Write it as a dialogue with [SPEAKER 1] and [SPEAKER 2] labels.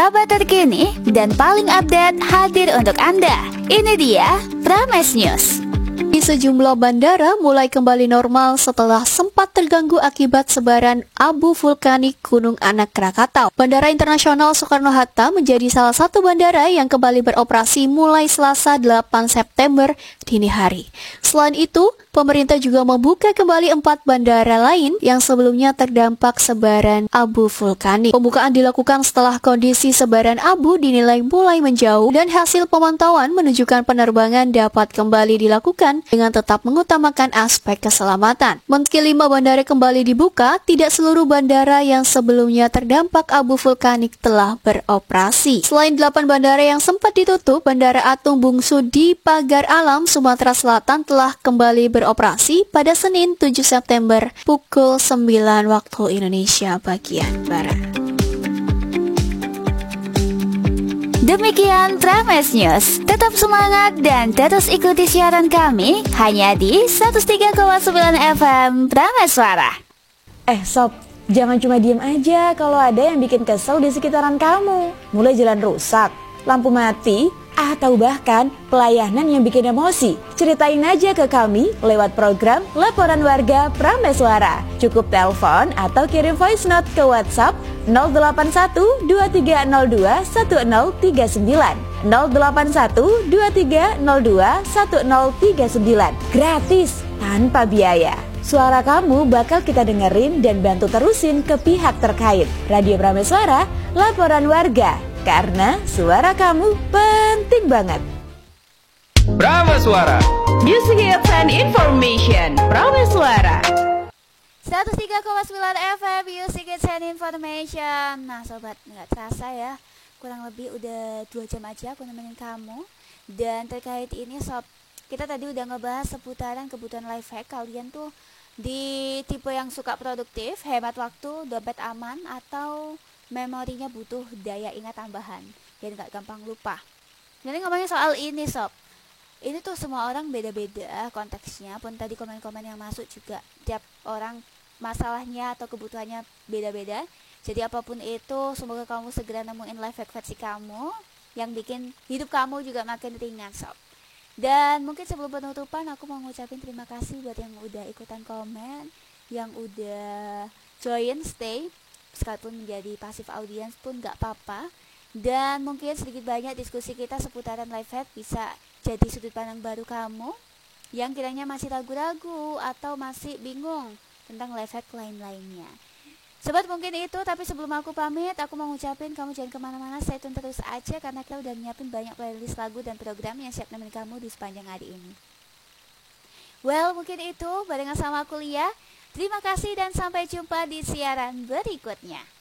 [SPEAKER 1] kabar terkini dan paling update hadir untuk Anda. Ini dia Prames News.
[SPEAKER 2] Di sejumlah bandara mulai kembali normal setelah sempat terganggu akibat sebaran abu vulkanik Gunung Anak Krakatau. Bandara Internasional Soekarno-Hatta menjadi salah satu bandara yang kembali beroperasi mulai Selasa 8 September dini hari. Selain itu, pemerintah juga membuka kembali 4 bandara lain yang sebelumnya terdampak sebaran abu vulkanik. Pembukaan dilakukan setelah kondisi sebaran abu dinilai mulai menjauh dan hasil pemantauan menunjukkan penerbangan dapat kembali dilakukan dengan tetap mengutamakan aspek keselamatan. Meski 5 bandara kembali dibuka, tidak seluruh bandara yang sebelumnya terdampak abu vulkanik telah beroperasi. Selain 8 bandara yang sempat ditutup, Bandara Atung Bungsu di Pagar Alam, Sumatera Selatan telah kembali beroperasi pada Senin 7 September pukul 9 waktu Indonesia bagian Barat.
[SPEAKER 1] Demikian Prames News. Tetap semangat dan terus ikuti siaran kami hanya di 103,9 FM Prames Suara.
[SPEAKER 3] Sob, jangan cuma diem aja kalau ada yang bikin kesel di sekitaran kamu. Mulai jalan rusak, lampu mati, atau bahkan pelayanan yang bikin emosi. Ceritain aja ke kami lewat program Laporan Warga Prames Suara. Cukup telepon atau kirim voice note ke WhatsApp 081 2302 1039 081 2302 1039. Gratis, tanpa biaya. Suara kamu bakal kita dengerin dan bantu terusin ke pihak terkait. Radio Prames Suara, Laporan Warga. Karena suara kamu penting banget.
[SPEAKER 4] Prames Suara,
[SPEAKER 3] Music Hits and Information. Prames Suara
[SPEAKER 1] 103,9 FM Music Hits and Information. Nah sobat, nggak terasa ya, kurang lebih udah 2 jam aja aku nemenin kamu. Dan terkait ini sob, kita tadi udah ngebahas seputaran kebutuhan life hack. Kalian tuh di tipe yang suka produktif, hemat waktu, dompet aman, atau memorinya butuh daya ingat tambahan biar gak gampang lupa. Jadi ngomongin soal ini sob, ini tuh semua orang beda-beda konteksnya. Pun tadi komen-komen yang masuk juga tiap orang masalahnya atau kebutuhannya beda-beda. Jadi apapun itu, semoga kamu segera nemuin life hack versi kamu yang bikin hidup kamu juga makin ringan sob. Dan mungkin sebelum penutupan, aku mau ngucapin terima kasih buat yang udah ikutan komen, yang udah join stay, sekalipun menjadi pasif audience pun gak apa-apa. Dan mungkin sedikit banyak diskusi kita seputaran life hack bisa jadi sudut pandang baru kamu yang kiranya masih ragu-ragu atau masih bingung tentang life hack lain-lainnya. Sobat, mungkin itu, tapi sebelum aku pamit, aku mau ngucapin kamu jangan kemana-mana, stay tune terus aja karena kita udah nyiapin banyak playlist lagu dan program yang siap nemenin kamu di sepanjang hari ini. Well, mungkin itu barengan sama aku Lia. Terima kasih dan sampai jumpa di siaran berikutnya.